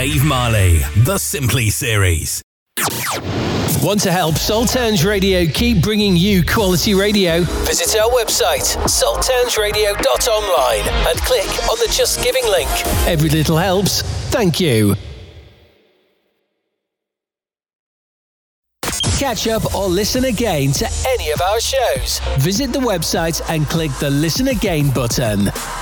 Dave Marley, The Simply Series. Want to help Saltowns Radio keep bringing you quality radio? Visit our website, saltownsradio.online, and click on the Just Giving link. Every little helps. Thank you. Catch up or listen again to any of our shows. Visit the website and click the Listen Again button.